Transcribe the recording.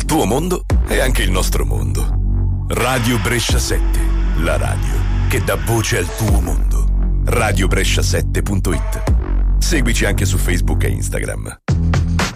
Il tuo mondo è anche il nostro mondo. Radio Brescia 7, la radio che dà voce al tuo mondo. Radiobrescia7.it. Seguici anche su Facebook e Instagram.